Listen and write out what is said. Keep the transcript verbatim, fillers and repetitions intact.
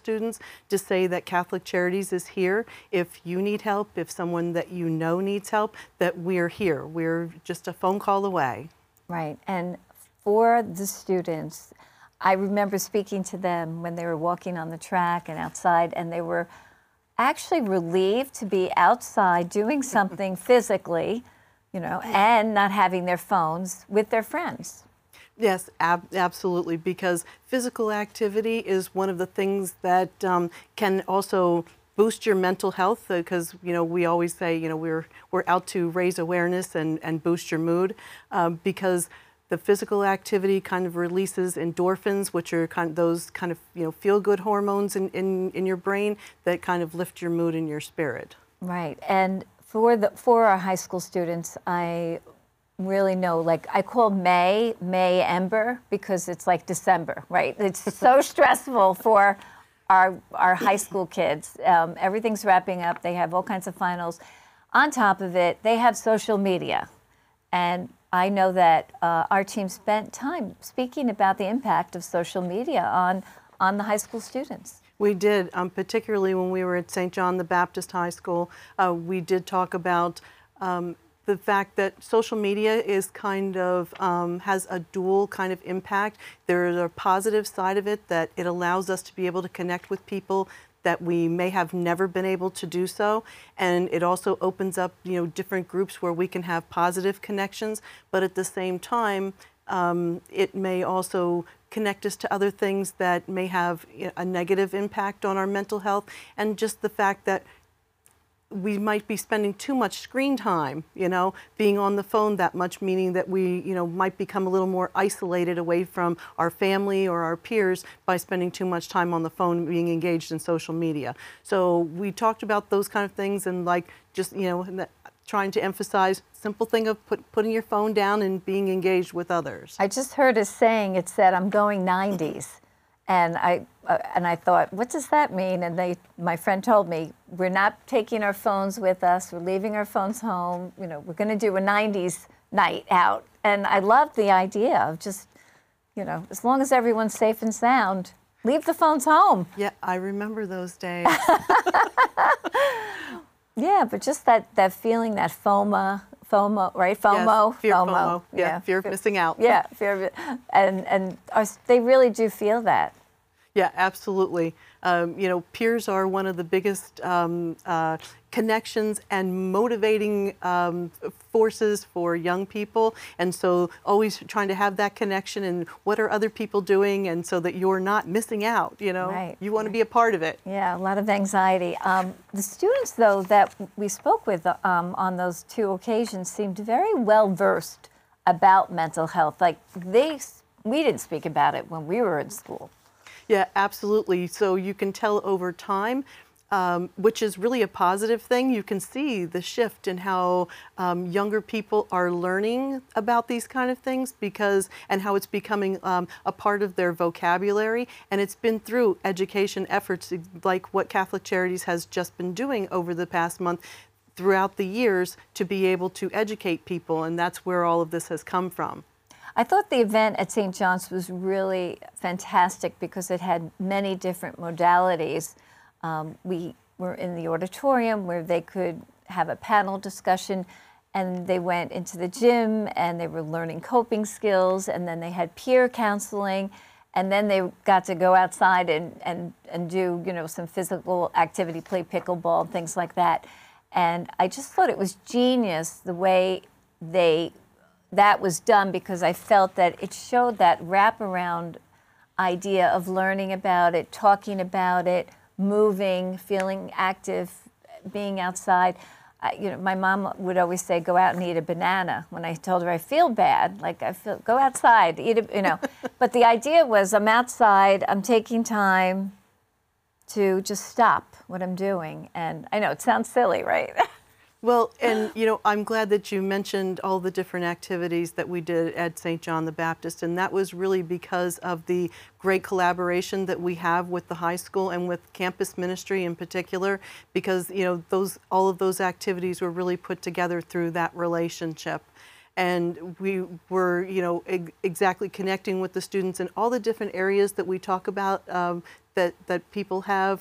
students to say that Catholic Charities is here. If you need help, if someone that you know needs help, that we're here. We're just a phone call away. Right, and for the students, I remember speaking to them when they were walking on the track and outside, and they were actually relieved to be outside doing something physically, you know, and not having their phones with their friends. Yes, ab absolutely, because physical activity is one of the things that um, can also boost your mental health, because, you know, we always say, you know, we're, we're out to raise awareness and, and boost your mood, um, because the physical activity kind of releases endorphins, which are kind of those kind of, you know, feel-good hormones in, in, in your brain that kind of lift your mood and your spirit. Right, and for, the, for our high school students, I really know, like, I call May, May Ember, because it's like December, right? It's so stressful for our, our high school kids. Um, everything's wrapping up. They have all kinds of finals. On top of it, they have social media. And I know that uh, our team spent time speaking about the impact of social media on, on the high school students. We did, um, particularly when we were at Saint John the Baptist High School. Uh, we did talk about um, the fact that social media is kind of, um, has a dual kind of impact. There is a positive side of it, that it allows us to be able to connect with people that we may have never been able to do so. And it also opens up, you know, different groups where we can have positive connections, but at the same time, um, it may also connect us to other things that may have a negative impact on our mental health, and just the fact that we might be spending too much screen time, you know, being on the phone that much, meaning that we, you know, might become a little more isolated away from our family or our peers by spending too much time on the phone, being engaged in social media. So we talked about those kind of things, and like just, you know, trying to emphasize simple thing of put, putting your phone down and being engaged with others. I just heard a saying, it said, "I'm going nineties." And I, uh, and I thought, what does that mean? And they, my friend told me, we're not taking our phones with us, we're leaving our phones home, you know, we're gonna do a nineties night out. And I loved the idea of just, you know, as long as everyone's safe and sound, leave the phones home. Yeah, I remember those days. Yeah, but just that, that feeling, that FOMO, FOMO, right? FOMO, yes, fear FOMO. FOMO. Yeah, yeah, fear of missing out. Yeah, fear of, and and our, they really do feel that. Yeah, absolutely. Um, you know, peers are one of the biggest um, uh, connections and motivating um, forces for young people. And so always trying to have that connection and what are other people doing, and so that you're not missing out, you know. Right. You want to be a part of it. Yeah, a lot of anxiety. Um, the students, though, that we spoke with um, on those two occasions seemed very well versed about mental health. Like, they, we didn't speak about it when we were in school. Yeah, absolutely. So you can tell over time, um, which is really a positive thing. You can see the shift in how um, younger people are learning about these kind of things, because, and how it's becoming um, a part of their vocabulary. And it's been through education efforts like what Catholic Charities has just been doing over the past month, throughout the years, to be able to educate people. And that's where all of this has come from. I thought the event at Saint John's was really fantastic because it had many different modalities. Um, we were in the auditorium where they could have a panel discussion, and they went into the gym and they were learning coping skills, and then they had peer counseling, and then they got to go outside and, and, and do, you know, some physical activity, play pickleball and things like that. And I just thought it was genius the way they that was done, because I felt that it showed that wraparound idea of learning about it, talking about it, moving, feeling active, being outside. I, you know, my mom would always say, go out and eat a banana. When I told her I feel bad, like I feel, go outside, eat a, you know. But the idea was, I'm outside, I'm taking time to just stop what I'm doing. And I know it sounds silly, right? Well, and you know, I'm glad that you mentioned all the different activities that we did at Saint John the Baptist, and that was really because of the great collaboration that we have with the high school and with campus ministry in particular, because you know, those all of those activities were really put together through that relationship. And we were, you know, eg exactly connecting with the students in all the different areas that we talk about, um, that, that people have